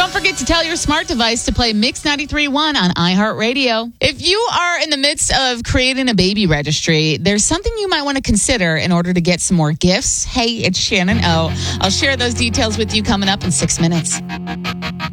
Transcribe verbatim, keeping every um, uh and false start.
Don't forget to tell your smart device to play Mix ninety-three point one on iHeartRadio. If you are in the midst of creating a baby registry, there's something you might want to consider in order to get some more gifts. Hey, it's Shannon O. I'll share those details with you coming up in six minutes.